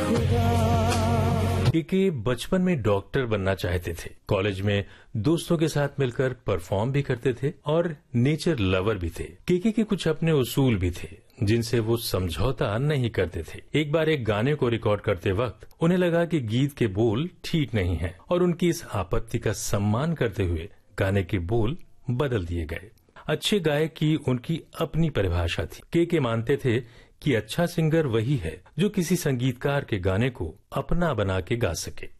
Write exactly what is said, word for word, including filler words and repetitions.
केके बचपन में डॉक्टर बनना चाहते थे। कॉलेज में दोस्तों के साथ मिलकर परफॉर्म भी करते थे और नेचर लवर भी थे। केके के कुछ अपने उसूल भी थे जिनसे वो समझौता नहीं करते थे। एक बार एक गाने को रिकॉर्ड करते वक्त उन्हें लगा कि गीत के बोल ठीक नहीं हैं और उनकी इस आपत्ति का सम्मान करते हुए गाने के बोल बदल दिए गए। अच्छे गायक की उनकी अपनी परिभाषा थी। केके मानते थे कि अच्छा सिंगर वही है जो किसी संगीतकार के गाने को अपना बना के गा सके।